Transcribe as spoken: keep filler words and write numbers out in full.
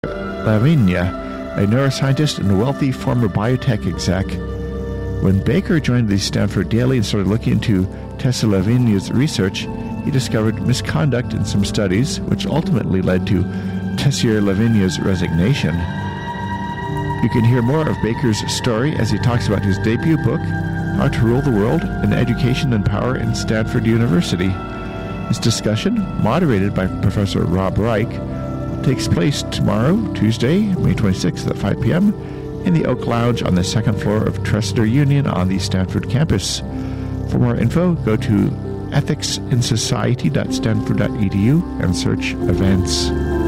Lavigne, a neuroscientist and a wealthy former biotech exec. When Baker joined the Stanford Daily and started looking into Tessa Lavigne's research, he discovered misconduct in some studies, which ultimately led to Tessier Lavigne's resignation. You can hear more of Baker's story as he talks about his debut book, How to Rule the World, An Education and Power in Stanford University. This discussion, moderated by Professor Rob Reich, takes place tomorrow, Tuesday, May twenty-sixth at five p.m. in the Oak Lounge on the second floor of Trestor Union on the Stanford campus. For more info, go to ethics in society dot stanford dot e d u and search events.